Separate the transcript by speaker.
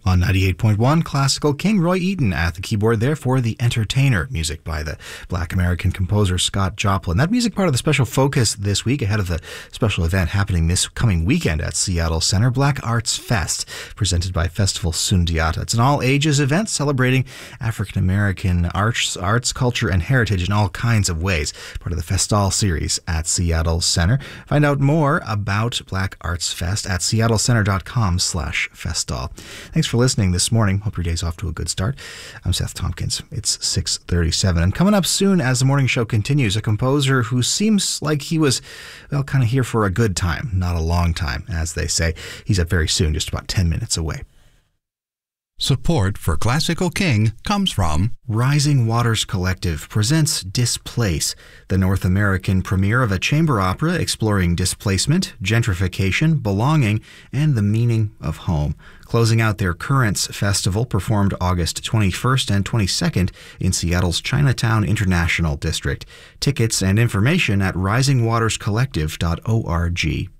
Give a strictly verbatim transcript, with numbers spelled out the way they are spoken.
Speaker 1: On ninety-eight point one Classical King, Roy Eaton at the keyboard there for The Entertainer, music by the Black American composer Scott Joplin. That music part of the special focus this week ahead of the special event happening this coming weekend at Seattle Center, Black Arts Fest, presented by Festival Sundiata. It's an all-ages event celebrating African American arts, arts, culture, and heritage in all kinds of ways, part of the Festal series at Seattle Center. Find out more about Black Arts Fest at seattlecenter.com slash festal. Thanks for listening this morning. Hope your day's off to a good start. I'm Seth Tompkins. It's six thirty-seven. And coming up soon as the morning show continues, a composer who seems like he was, well, kind of here for a good time, not a long time, as they say. He's up very soon, just about ten minutes away.
Speaker 2: Support for Classical King comes from
Speaker 1: Rising Waters Collective presents Displace, the North American premiere of a chamber opera exploring displacement, gentrification, belonging, and the meaning of home. Closing out their Currents Festival, performed August twenty-first and twenty-second in Seattle's Chinatown International District. Tickets and information at rising waters collective dot org.